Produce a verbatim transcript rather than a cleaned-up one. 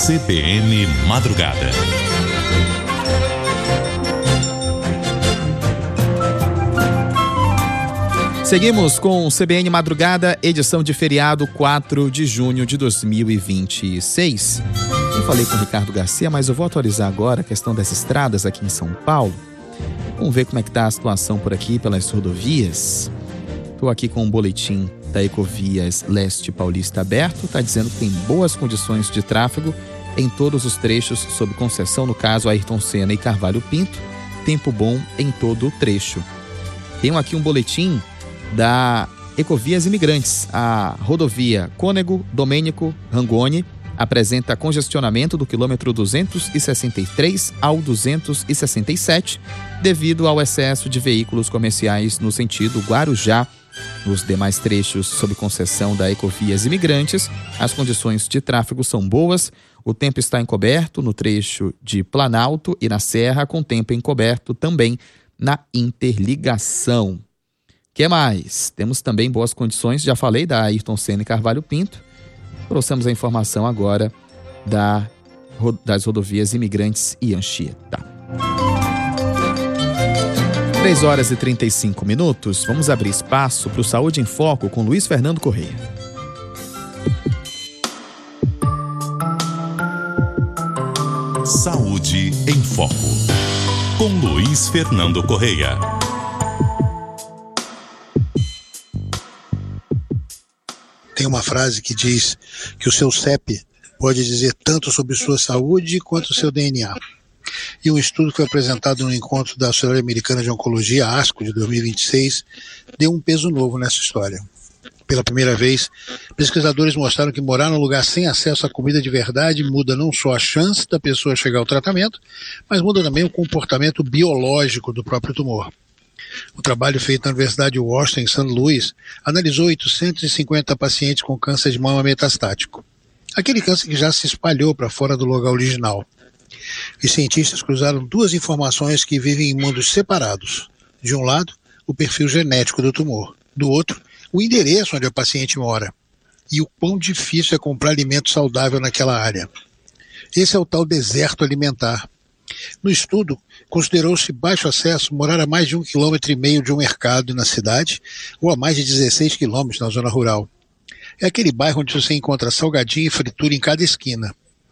C B N Madrugada. Seguimos com o C B N Madrugada, edição de feriado quatro de junho de dois mil e vinte e seis. Eu falei com o Ricardo Garcia, mas eu vou atualizar agora a questão das estradas aqui em São Paulo. Vamos ver como é que está a situação por aqui pelas rodovias. Estou aqui com um boletim da Ecovias Leste Paulista aberto. Está dizendo que tem boas condições de tráfego em todos os trechos sob concessão, no caso Ayrton Senna e Carvalho Pinto. Tempo bom em todo o trecho. Tenho aqui um boletim da Ecovias Imigrantes. A rodovia Cônego Domênico Rangoni apresenta congestionamento do quilômetro duzentos e sessenta e três ao duzentos e sessenta e sete devido ao excesso de veículos comerciais no sentido Guarujá. Nos demais trechos sob concessão da Ecovias Imigrantes, as condições de tráfego são boas. O tempo está encoberto no trecho de Planalto e na Serra, com tempo encoberto também na interligação. Que mais? Temos também boas condições, já falei da Ayrton Senna e Carvalho Pinto. Trouxemos a informação agora da, das rodovias Imigrantes e Anchieta. três horas e trinta e cinco minutos. Vamos abrir espaço para o Saúde em Foco com Luiz Fernando Correia. Saúde em Foco, com Luiz Fernando Correia. Tem uma frase que diz que o seu C E P pode dizer tanto sobre sua saúde quanto o seu D N A. E um estudo que foi apresentado no encontro da Sociedade Americana de Oncologia, ASCO, de dois mil e vinte e seis, deu um peso novo nessa história. Pela primeira vez, pesquisadores mostraram que morar num lugar sem acesso à comida de verdade muda não só a chance da pessoa chegar ao tratamento, mas muda também o comportamento biológico do próprio tumor. O trabalho feito na Universidade de Washington, em Saint Louis, analisou oitocentos e cinquenta pacientes com câncer de mama metastático. Aquele câncer que já se espalhou para fora do lugar original. Os cientistas cruzaram duas informações que vivem em mundos separados. De um lado, o perfil genético do tumor. Do outro, o endereço onde a paciente mora. E o quão difícil é comprar alimento saudável naquela área. Esse é o tal deserto alimentar. No estudo, considerou-se baixo acesso morar a mais de um quilômetro e meio de um mercado na cidade ou a mais de dezesseis quilômetros na zona rural. É aquele bairro onde você encontra salgadinho e fritura em cada esquina.